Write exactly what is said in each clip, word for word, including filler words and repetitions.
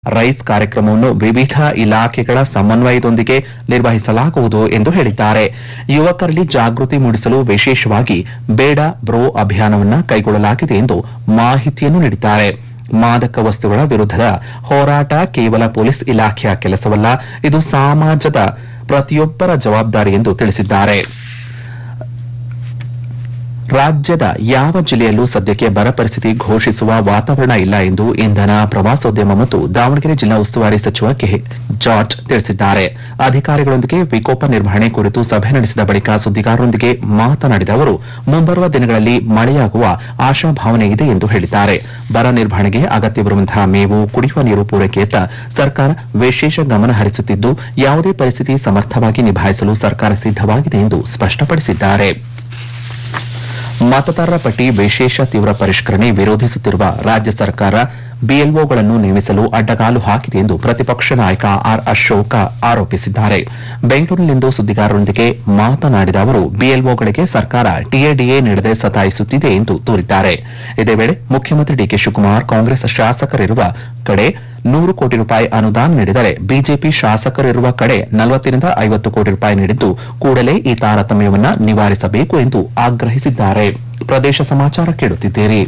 Rice ಕಾರ್ಯಕ್ರಮವನ್ನು ವಿವಿಧ ಇಲಾಖೆಗಳ ಸಮನ್ವಯದೊಂದಿಗೆ ನಿರ್ವಹಿಸಲಾಗುವುದು ಎಂದು ಹೇಳಿದ್ದಾರೆ. ಯುವಕರಲ್ಲಿ ಜಾಗೃತಿ ಮೂಡಿಸಲು ವಿಶೇಷವಾಗಿ ಬೇಡ ಬ್ರೋ ಅಭಿಯಾನವನ್ನು ಕೈಗೊಳ್ಳಲಾಗಿದೆ ಎಂದು ಮಾಹಿತಿಯನ್ನು ನೀಡಿದ್ದಾರೆ. ಮಾದಕ ವಸ್ತುಗಳ ವಿರುದ್ಧದ ಹೋರಾಟ ಕೇವಲ ಪೊಲೀಸ್ ಇಲಾಖೆಯ ಕೆಲಸವಲ್ಲ, ಇದು ಸಮಾಜದ ಪ್ರತಿಯೊಬ್ಬರ ಜವಾಬ್ದಾರಿ ಎಂದು ತಿಳಿಸಿದ್ದಾರೆ. ರಾಜ್ಯದ ಯಾವ ಜಿಲ್ಲೆಯಲ್ಲೂ ಸದ್ಯಕ್ಕೆ ಬರ ಪರಿಸ್ಥಿತಿ ಘೋಷಿಸುವ ವಾತಾವರಣ ಇಲ್ಲ ಎಂದು ಇಂಧನ, ಪ್ರವಾಸೋದ್ಯಮ ಮತ್ತು ದಾವಣಗೆರೆ ಜಿಲ್ಲಾ ಉಸ್ತುವಾರಿ ಸಚಿವ ಕೆ ಜಾರ್ಜ್ ತಿಳಿಸಿದ್ದಾರೆ. ಅಧಿಕಾರಿಗಳೊಂದಿಗೆ ವಿಕೋಪ ನಿರ್ವಹಣೆ ಕುರಿತು ಸಭೆ ನಡೆಸಿದ ಬಳಿಕ ಸುದ್ದಿಗಾರರೊಂದಿಗೆ ಮಾತನಾಡಿದ ಅವರು, ಮುಂಬರುವ ದಿನಗಳಲ್ಲಿ ಮಳೆಯಾಗುವ ಆಶಾಭಾವನೆ ಇದೆ ಎಂದು ಹೇಳಿದ್ದಾರೆ. ಬರ ನಿರ್ವಹಣೆಗೆ ಅಗತ್ಯವಿರುವಂತಹ ಮೇವು, ಕುಡಿಯುವ ನೀರು ಪೂರೈಕೆಯತ್ತ ಸರ್ಕಾರ ವಿಶೇಷ ಗಮನ ಹರಿಸುತ್ತಿದ್ದು, ಯಾವುದೇ ಪರಿಸ್ಥಿತಿ ಸಮರ್ಥವಾಗಿ ನಿಭಾಯಿಸಲು ಸರ್ಕಾರ ಸಿದ್ದವಾಗಿದೆ ಎಂದು ಸ್ಪಷ್ಟಪಡಿಸಿದ್ದಾರೆ. ಮತದಾರರ ಪಟ್ಟಿ ವಿಶೇಷ ತೀವ್ರ ಪರಿಷ್ಕರಣೆ ವಿರೋಧಿಸುತ್ತಿರುವ ರಾಜ್ಯ ಸರ್ಕಾರ ಬಿಎಲ್ಒಗಳನ್ನು ನೇಮಿಸಲು ಅಡ್ಡಗಾಲು ಹಾಕಿದೆ ಎಂದು ಪ್ರತಿಪಕ್ಷ ನಾಯಕ ಆರ್ ಅಶೋಕ ಆರೋಪಿಸಿದ್ದಾರೆ. ಬೆಂಗಳೂರಿನಲ್ಲಿಂದು ಸುದ್ದಿಗಾರರೊಂದಿಗೆ ಮಾತನಾಡಿದ ಅವರು, ಬಿಎಲ್ಒಗಳಿಗೆ ಸರ್ಕಾರ ಟಿಎಡಿಎ ನೀಡದೆ ಸತಾಯಿಸುತ್ತಿದೆ ಎಂದು ದೂರಿದ್ದಾರೆ. ಇದೇ ವೇಳೆ ಮುಖ್ಯಮಂತ್ರಿ ಡಿಕೆ ಶಿವಕುಮಾರ್ ಕಾಂಗ್ರೆಸ್ ಶಾಸಕರಿರುವ ಕಡೆ ನೂರು ಕೋಟಿ ರೂಪಾಯಿ ಅನುದಾನ ನೀಡಿದರೆ ಬಿಜೆಪಿ ಶಾಸಕರಿರುವ ಕಡೆ ನಲವತ್ತರಿಂದ ಐವತ್ತು ಕೋಟಿ ರೂಪಾಯಿ ನೀಡಿದ್ದು, ಕೂಡಲೇ ಈ ತಾರತಮ್ಯವನ್ನು ನಿವಾರಿಸಬೇಕು ಎಂದು ಆಗ್ರಹಿಸಿದ್ದಾರೆ. ಪ್ರದೇಶ ಸಮಾಚಾರ ಕೇಳುತ್ತಿದ್ದೀರಿ.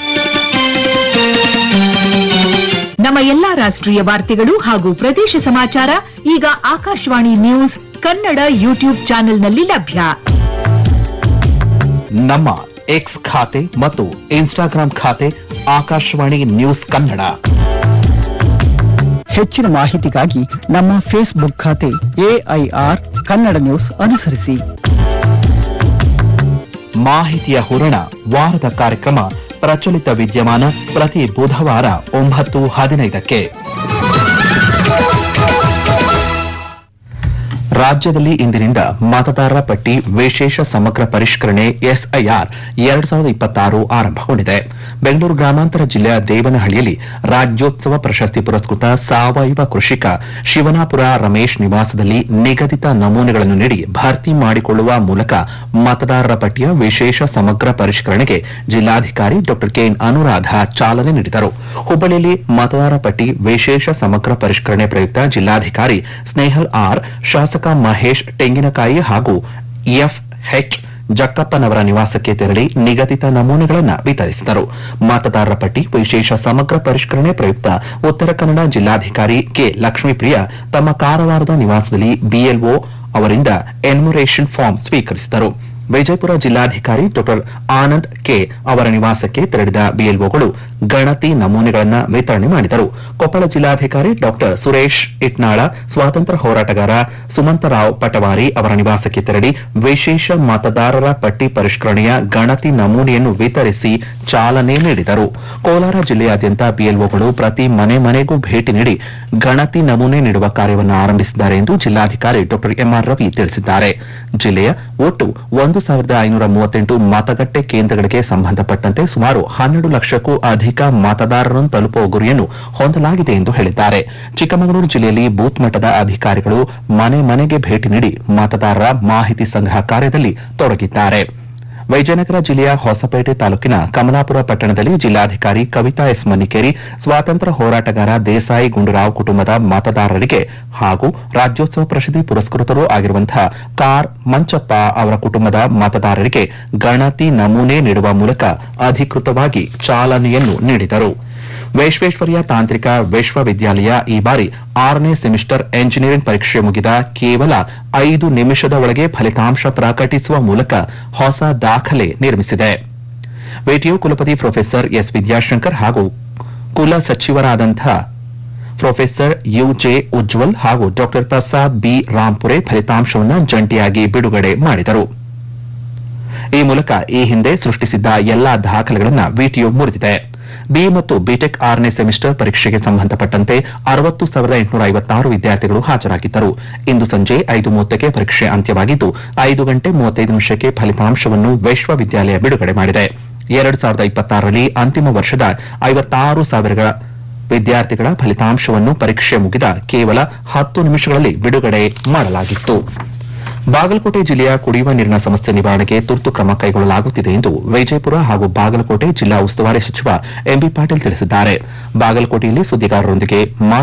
ನಮ್ಮ ಎಲ್ಲಾ ರಾಷ್ಟ್ರೀಯ ವಾರ್ತೆಗಳು ಹಾಗೂ ಪ್ರದೇಶ ಸಮಾಚಾರ ಈಗ ಆಕಾಶವಾಣಿ ನ್ಯೂಸ್ ಕನ್ನಡ ಯೂಟ್ಯೂಬ್ ಚಾನೆಲ್ನಲ್ಲಿ ಲಭ್ಯ. ನಮ್ಮ ಎಕ್ಸ್ ಖಾತೆ ಮತ್ತು ಇನ್ಸ್ಟಾಗ್ರಾಂ ಖಾತೆ ಆಕಾಶವಾಣಿ ನ್ಯೂಸ್ ಕನ್ನಡ. ಹೆಚ್ಚಿನ ಮಾಹಿತಿಗಾಗಿ ನಮ್ಮ ಫೇಸ್ಬುಕ್ ಖಾತೆ ಎಐಆರ್ ಕನ್ನಡ ನ್ಯೂಸ್ ಅನುಸರಿಸಿ. ಮಾಹಿತಿಯ ಹೂರಣ ವಾರದ ಕಾರ್ಯಕ್ರಮ ಪ್ರಚಲಿತ ವಿದ್ಯಮಾನ ಪ್ರತಿ ಬುಧವಾರ ಒಂಬತ್ತು ಹದಿನೈದಕ್ಕೆ. ರಾಜ್ಯದಲ್ಲಿ ಇಂದಿನಿಂದ ಮತದಾರರ ಪಟ್ಟಿ ವಿಶೇಷ ಸಮಗ್ರ ಪರಿಷ್ಕರಣೆ ಎಸ್ಐಆರ್ ಎರಡ್ ಸಾವಿರದ ಇಪ್ಪತ್ತಾರು ಆರಂಭಗೊಂಡಿದೆ. ಬೆಂಗಳೂರು ಗ್ರಾಮಾಂತರ ಜಿಲ್ಲೆಯ ದೇವನಹಳ್ಳಿಯಲ್ಲಿ ರಾಜ್ಯೋತ್ಸವ ಪ್ರಶಸ್ತಿ ಪುರಸ್ಕೃತ ಸಾವಯವ ಕೃಷಿಕ ಶಿವನಾಪುರ ರಮೇಶ್ ನಿವಾಸದಲ್ಲಿ ನಿಗದಿತ ನಮೂನೆಗಳನ್ನು ನೀಡಿ ಭರ್ತಿ ಮಾಡಿಕೊಳ್ಳುವ ಮೂಲಕ ಮತದಾರರ ಪಟ್ಟಿಯ ವಿಶೇಷ ಸಮಗ್ರ ಪರಿಷ್ಕರಣೆಗೆ ಜಿಲ್ಲಾಧಿಕಾರಿ ಡಾ ಕೆಎನ್ ಅನುರಾಧ ಚಾಲನೆ ನೀಡಿದರು. ಹುಬ್ಬಳ್ಳಿಯಲ್ಲಿ ಮತದಾರರ ಪಟ್ಟಿ ವಿಶೇಷ ಸಮಗ್ರ ಪರಿಷ್ಕರಣೆ ಪ್ರಯುಕ್ತ ಜಿಲ್ಲಾಧಿಕಾರಿ ಸ್ನೇಹಲ್ ಆರ್, ಶಾಸಕ ಮಹೇಶ್ ತೆಂಗಿನಕಾಯಿ ಹಾಗೂ ಎಫ್ಎಚ್ ಜಕ್ಕಪ್ಪನವರ ನಿವಾಸಕ್ಕೆ ತೆರಳಿ ನಿಗದಿತ ನಮೂನೆಗಳನ್ನು ವಿತರಿಸಿದರು. ಮತದಾರರ ಪಟ್ಟಿ ವಿಶೇಷ ಸಮಗ್ರ ಪರಿಷ್ಕರಣೆ ಪ್ರಯುಕ್ತ ಉತ್ತರ ಕನ್ನಡ ಜಿಲ್ಲಾಧಿಕಾರಿ ಕೆ ಲಕ್ಷ್ಮೀಪ್ರಿಯ ತಮ್ಮ ಕಾರವಾರದ ನಿವಾಸದಲ್ಲಿ ಬಿಎಲ್ಒ ಅವರಿಂದ ಎನ್ಯುಮರೇಷನ್ ಫಾರ್ಮ್ ಸ್ವೀಕರಿಸಿದರು. ವಿಜಯಪುರ ಜಿಲ್ಲಾಧಿಕಾರಿ ಡಾ ಆನಂದ್ ಕೆ ಅವರ ನಿವಾಸಕ್ಕೆ ತೆರಳಿದ ಬಿಎಲ್ಒಗಳು ಗಣತಿ ನಮೂನೆಗಳನ್ನು ವಿತರಣೆ ಮಾಡಿದರು. ಕೊಪ್ಪಳ ಜಿಲ್ಲಾಧಿಕಾರಿ ಡಾ ಸುರೇಶ್ ಇಟ್ನಾಳ ಸ್ವಾತಂತ್ರ್ಯ ಹೋರಾಟಗಾರ ಸುಮಂತರಾವ್ ಪಟವಾರಿ ಅವರ ನಿವಾಸಕ್ಕೆ ತೆರಳಿ ವಿಶೇಷ ಮತದಾರರ ಪಟ್ಟಿ ಪರಿಷ್ಕರಣೆಯ ಗಣತಿ ನಮೂನೆಯನ್ನು ವಿತರಿಸಿ ಚಾಲನೆ ನೀಡಿದರು. ಕೋಲಾರ ಜಿಲ್ಲೆಯಾದ್ಯಂತ ಬಿಎಲ್ಒಗಳು ಪ್ರತಿ ಮನೆ ಮನೆಗೂ ಭೇಟಿ ನೀಡಿ ಗಣತಿ ನಮೂನೆ ನೀಡುವ ಕಾರ್ಯವನ್ನು ಆರಂಭಿಸಿದ್ದಾರೆ ಎಂದು ಜಿಲ್ಲಾಧಿಕಾರಿ ಡಾ ಎಂಆರ್ ರವಿ ತಿಳಿಸಿದ್ದಾರೆ. ಜಿಲ್ಲೆಯ ಒಟ್ಟು ಒಂದು ಸಾವಿರದ ಐನೂರ ಮೂವತ್ತೆಂಟು ಮತಗಟ್ಟೆ ಕೇಂದ್ರಗಳಿಗೆ ಸಂಬಂಧಪಟ್ಟಂತೆ ಸುಮಾರು ಹನ್ನೆರಡು ಲಕ್ಷಕ್ಕೂ ಅಧಿಕ ಮತದಾರರನ್ನು ತಲುಪುವ ಗುರಿಯನ್ನು ಹೊಂದಲಾಗಿದೆ ಎಂದು ಹೇಳಿದ್ದಾರೆ. ಚಿಕ್ಕಮಗಳೂರು ಜಿಲ್ಲೆಯಲ್ಲಿ ಬೂತ್ ಮಟ್ಟದ ಅಧಿಕಾರಿಗಳು ಮನೆ ಮನೆಗೆ ಭೇಟಿ ನೀಡಿ ಮತದಾರರ ಮಾಹಿತಿ ಸಂಗ್ರಹ ಕಾರ್ಯದಲ್ಲಿ ತೊಡಗಿದ್ದಾರೆ. ವಿಜಯನಗರ ಜಿಲ್ಲೆಯ ಹೊಸಪೇಟೆ ತಾಲೂಕಿನ ಕಮಲಾಪುರ ಪಟ್ಟಣದಲ್ಲಿ ಜಿಲ್ಲಾಧಿಕಾರಿ ಕವಿತಾ ಎಸ್ ಮನ್ನಿಕೇರಿ ಸ್ವಾತಂತ್ರ್ಯ ಹೋರಾಟಗಾರ ದೇಸಾಯಿ ಗುಂಡೂರಾವ್ ಕುಟುಂಬದ ಮತದಾರರಿಗೆ ಹಾಗೂ ರಾಜ್ಯೋತ್ಸವ ಪ್ರಶಸ್ತಿ ಪುರಸ್ಕೃತರೂ ಆಗಿರುವಂತಹ ಕಾರ್ ಮಂಚಪ್ಪ ಅವರ ಕುಟುಂಬದ ಮತದಾರರಿಗೆ ಗಣತಿ ನಮೂನೆ ನೀಡುವ ಮೂಲಕ ಅಧಿಕೃತವಾಗಿ ಚಾಲನೆಯನ್ನು ನೀಡಿದರು. ವಿಶ್ವೇಶ್ವರಯ್ಯ ತಾಂತ್ರಿಕ ವಿಶ್ವವಿದ್ಯಾಲಯ ಈ ಬಾರಿ ಆರನೇ ಸೆಮಿಸ್ಟರ್ ಎಂಜಿನಿಯರಿಂಗ್ ಪರೀಕ್ಷೆ ಮುಗಿದ ಕೇವಲ ಐದು ನಿಮಿಷದ ಒಳಗೆ ಫಲಿತಾಂಶ ಪ್ರಕಟಿಸುವ ಮೂಲಕ ಹೊಸ ದಾಖಲೆ ನಿರ್ಮಿಸಿದೆ. ವಿಟಿಯು ಕುಲಪತಿ ಪ್ರೊಫೆಸರ್ ಎಸ್ ವಿದ್ಯಾಶಂಕರ್ ಹಾಗೂ ಕುಲ ಸಚಿವರಾದಂತಹ ಪ್ರೊಫೆಸರ್ ಯುಜೆ ಉಜ್ವಲ್ ಹಾಗೂ ಡಾ ಪ್ರಸಾದ್ ಬಿ ರಾಂಪುರೆ ಫಲಿತಾಂಶವನ್ನು ಜಂಟಿಯಾಗಿ ಬಿಡುಗಡೆ ಮಾಡಿದರು. ಈ ಮೂಲಕ ಈ ಹಿಂದೆ ಸೃಷ್ಟಿಸಿದ್ದ ಎಲ್ಲಾ ದಾಖಲೆಗಳನ್ನು ವಿಟಿಯು ಮುರಿದಿದೆ. ಬಿ ಮತ್ತು ಬಿಟೆಕ್ ಆರನೇ ಸೆಮಿಸ್ಟರ್ ಪರೀಕ್ಷೆಗೆ ಸಂಬಂಧಪಟ್ಟಂತೆ ಅರವತ್ತು ಸಾವಿರದ ಎಂಟುನೂರ ಐವತ್ತಾರು ವಿದ್ಯಾರ್ಥಿಗಳು ಹಾಜರಾಗಿದ್ದರು. ಇಂದು ಸಂಜೆ ಐದು ಮೂವತ್ತಕ್ಕೆ ಪರೀಕ್ಷೆ ಅಂತ್ಯವಾಗಿದ್ದು, ಐದು ಗಂಟೆ ಮೂವತ್ತೈದು ನಿಮಿಷಕ್ಕೆ ಫಲಿತಾಂಶವನ್ನು ವಿಶ್ವವಿದ್ಯಾಲಯ ಬಿಡುಗಡೆ ಮಾಡಿದೆ. ಎರಡು ಸಾವಿರದ ಇಪ್ಪತ್ತಾರರಲ್ಲಿ ಅಂತಿಮ ವರ್ಷದ ಐವತ್ತಾರು ಸಾವಿರ ವಿದ್ಯಾರ್ಥಿಗಳ ಫಲಿತಾಂಶವನ್ನು ಪರೀಕ್ಷೆ ಮುಗಿದ ಕೇವಲ ಹತ್ತು ನಿಮಿಷಗಳಲ್ಲಿ ಬಿಡುಗಡೆ ಮಾಡಲಾಗಿತ್ತು. ಬಾಗಲಕೋಟೆ ಜಿಲ್ಲೆಯ ಕುಡಿಯುವ ನೀರಿನ ಸಮಸ್ಯೆ ನಿವಾರಣೆಗೆ ತುರ್ತು ಕ್ರಮ ಕೈಗೊಳ್ಳಲಾಗುತ್ತಿದೆ ಎಂದು ವಿಜಯಪುರ ಹಾಗೂ ಬಾಗಲಕೋಟೆ ಜಿಲ್ಲಾ ಉಸ್ತುವಾರಿ ಸಚಿವ ಎಂಬಿ ಪಾಟೀಲ್ ತಿಳಿಸಿದ್ದಾರೆ. ಬಾಗಲಕೋಟೆಯಲ್ಲಿ ಸುದ್ದಿಗಾರರೊಂದಿಗೆ